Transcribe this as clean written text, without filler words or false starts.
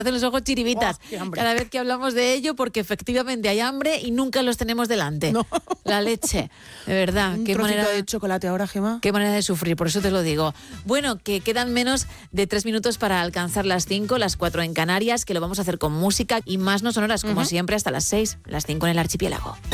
hacen los ojos chiribitas ¡Qué hambre! cada vez que hablamos de ello, porque efectivamente hay hambre y nunca los tenemos delante. No. La leche, de verdad. Un Qué trocito manera de chocolate ahora, Gemma. Qué manera de sufrir, por eso te lo digo. Bueno, que quedan menos de 3 minutos para alcanzar las 5, las 4 en Canarias, que lo vamos a hacer con música y más no sonoras, como siempre, hasta las 6, las 5 en el archipiélago.